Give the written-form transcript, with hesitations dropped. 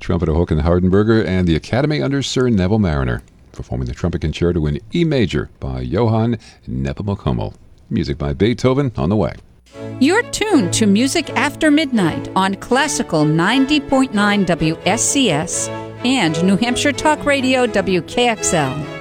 trumpeter Håkan Hardenberger and the Academy under Sir Neville Marriner, performing the trumpet concerto in E major by Johann Nepomuk-Hummel. Music by Beethoven on the way. You're tuned to Music After Midnight on Classical 90.9 WSCS and New Hampshire Talk Radio WKXL.